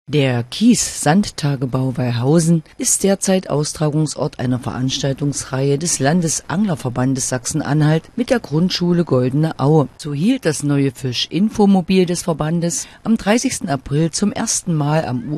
Der Kies-Sand-Tagebau Weilhausen ist derzeit Austragungsort einer Veranstaltungsreihe des Landesanglerverbandes Sachsen-Anhalt mit der Grundschule Goldene Aue. So hielt das neue Fisch-Infomobil des Verbandes am 30. April zum ersten Mal am